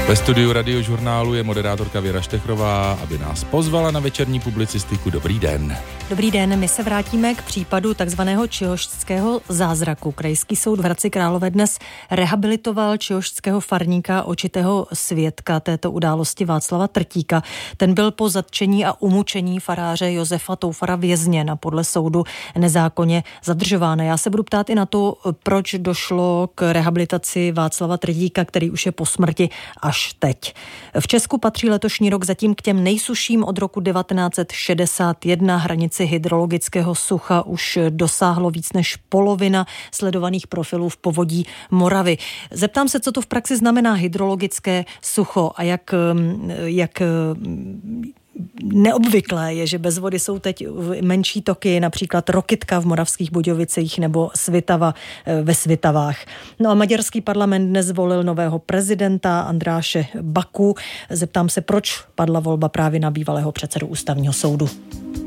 Ve studiu Radiožurnálu je moderátorka Věra Štechrová, aby nás pozvala na večerní publicistiku. Dobrý den. Dobrý den, my se vrátíme k případu takzvaného čihošťského zázraku. Krajský soud v Hradci Králové dnes rehabilitoval čihošťského farníka, očitého svědka této události Václava Trtíka. Ten byl po zatčení a umučení faráře Josefa Toufara vězněn a podle soudu nezákonně zadržován. Já se budu ptát i na to, proč došlo k rehabilitaci Václava Trtíka, který už je po smrti až teď. V Česku patří letošní rok zatím k těm nejsušším od roku 1961. Hranici hydrologického sucha už dosáhlo víc než polovina sledovaných profilů v povodí Moravy. Zeptám se, co to v praxi znamená hydrologické sucho a jak neobvyklé je, že bez vody jsou teď menší toky, například Rokytka v Moravských Budějovicích nebo Svitava ve Svitavách. No a maďarský parlament dnes zvolil nového prezidenta Andráše Baku. Zeptám se, proč padla volba právě na bývalého předsedu ústavního soudu.